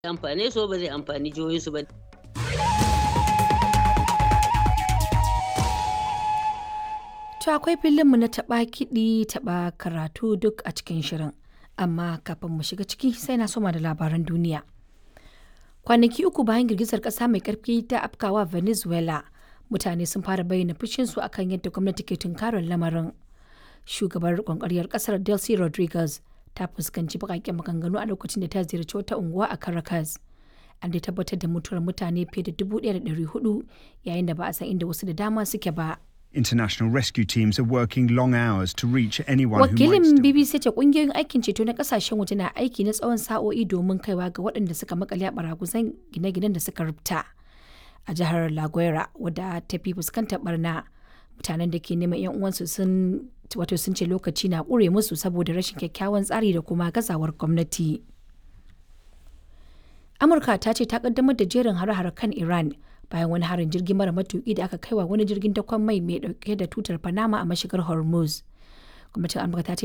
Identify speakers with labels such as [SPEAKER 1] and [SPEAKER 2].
[SPEAKER 1] amfane su ba zai amfani jihohinsu ba.
[SPEAKER 2] To akwai filinmu na taɓa kiɗi taɓa karatu duk a cikin shirin. Amma kafin mu shiga ciki sai na soma da labaran duniya. Kwanaki uku bayan girgizar ƙasa mai ƙarfi ta afkawa Venezuela, mutane sun fara bayyana fushinsu akan yadda gwamnati ke tunkarar lamarin. Shugabar riƙon ƙwaryar ƙasar Delcy Rodriguez ta fuskanci baƙaƙen maganganu a lokacin da ta ziyarci wata unguwa a Caracas. An dai tabbatar da mutuwar mutane fiye da 1,400 yayin da ba a san inda wasu da dama suke ba.
[SPEAKER 3] International rescue teams are working long hours to reach anyone who might
[SPEAKER 2] Wakilin
[SPEAKER 3] still...
[SPEAKER 2] BBC ce kungiyoyin aikin ceto na kasashen waje na aiki na tsawon sa'o'i domin kaiwa ga waɗanda suka makale a baraguzan gine-ginen da suka rubta. A jihar La Guaira, wadda ta fi fuskantar barna, mutanen da ke neman 'yan uwansu sun ce lokaci na ƙure musu saboda rashin kyakkyawan tsari da kuma gazawar gwamnati. Amurka ta ce ta kaddamar da jerin hare-hare kan Iran bayan wani harin jirgin mara matuki da aka kaiwa wani jirgin dakon mai dauke da tutar Panama a mashigar Hormuz. Gwamnatin Amurka ta ce